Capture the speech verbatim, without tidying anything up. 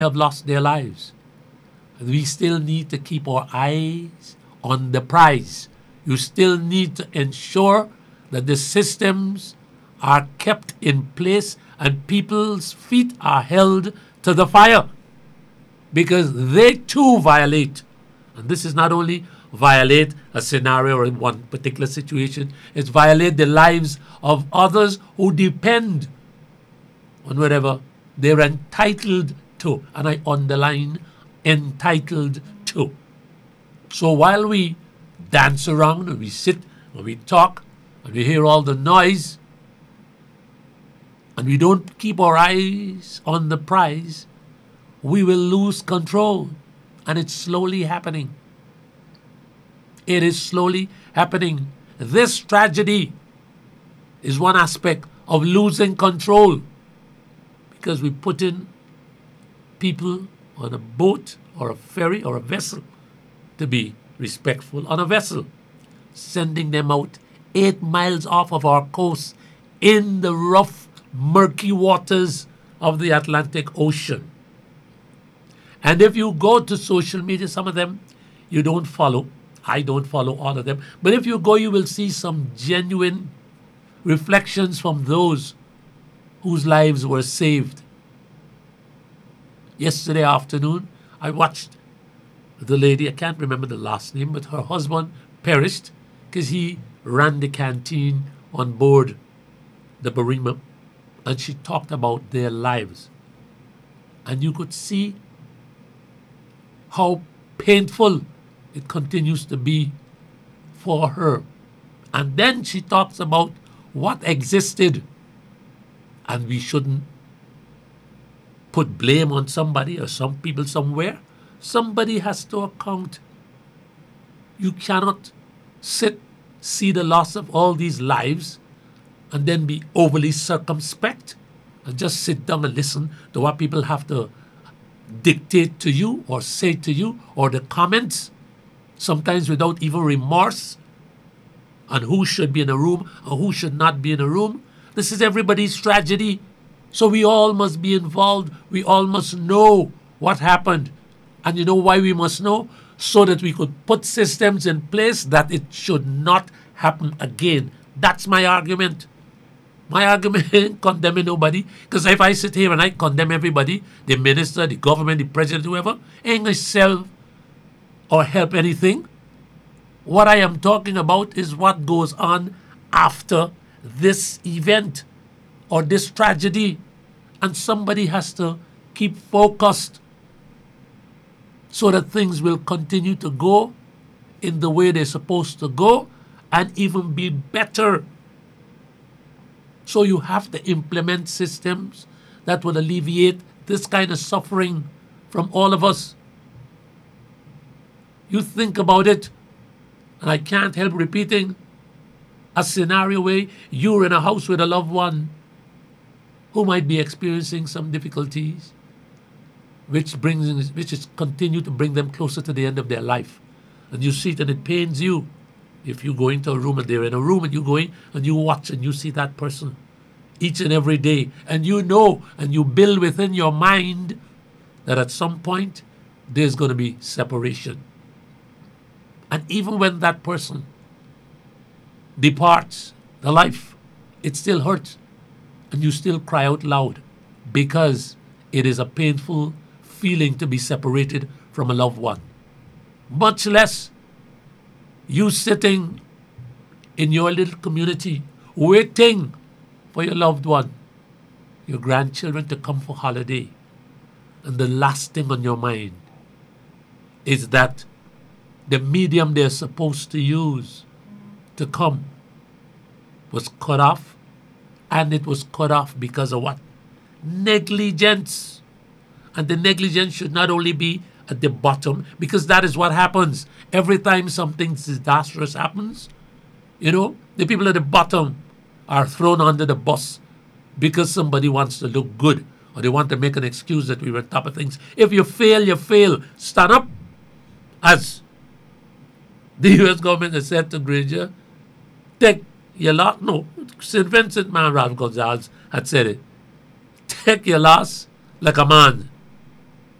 have lost their lives. We still need to keep our eyes on the prize. You still need to ensure that the systems are kept in place and people's feet are held to the fire, because they too violate. And this is not only violate a scenario or in one particular situation, it's violate the lives of others who depend on whatever they're entitled to. And I underline entitled to. So while we dance around and we sit and we talk and we hear all the noise and we don't keep our eyes on the prize, we will lose control. And it's slowly happening. It is slowly happening. This tragedy is one aspect of losing control, because we put in people on a boat or a ferry or a vessel to be respectful on a vessel, sending them out eight miles off of our coast in the rough, murky waters of the Atlantic Ocean. And if you go to social media, some of them you don't follow. I don't follow all of them. But if you go, you will see some genuine reflections from those whose lives were saved. Yesterday afternoon, I watched the lady, I can't remember the last name, but her husband perished because he ran the canteen on board the Barima, and she talked about their lives. And you could see how painful it continues to be for her. And then she talks about what existed, and we shouldn't put blame on somebody or some people somewhere. Somebody has to account. You cannot sit, see the loss of all these lives, and then be overly circumspect and just sit down and listen to what people have to dictate to you or say to you, or the comments, sometimes without even remorse, on who should be in a room or who should not be in a room. This is everybody's tragedy. So we all must be involved. We all must know what happened. And you know why we must know? So that we could put systems in place that it should not happen again. That's my argument. My argument ain't condemning nobody, because if I sit here and I condemn everybody, the minister, the government, the president, whoever, ain't going to sell or help anything. What I am talking about is what goes on after this event or this tragedy. And somebody has to keep focused so that things will continue to go in the way they're supposed to go and even be better. So you have to implement systems that will alleviate this kind of suffering from all of us. You think about it, and I can't help repeating a scenario where you're in a house with a loved one who might be experiencing some difficulties, which brings, which is continue to bring them closer to the end of their life. And you see it and it pains you. If you go into a room and they're in a room and you go in and you watch and you see that person each and every day, and you know and you build within your mind that at some point there's going to be separation. And even when that person departs the life, it still hurts. And you still cry out loud, because it is a painful feeling to be separated from a loved one. Much less you sitting in your little community waiting for your loved one, your grandchildren to come for holiday. And the last thing on your mind is that the medium they're supposed to use to come was cut off. And it was cut off because of what? Negligence. And the negligence should not only be at the bottom, because that is what happens. Every time something disastrous happens, you know, the people at the bottom are thrown under the bus because somebody wants to look good, or they want to make an excuse that we were on top of things. If you fail, you fail. Stand up. As the U S government has said to Granger, take your loss. No, Saint Vincent man Ralph Gonzalez had said it. Take your loss like a man.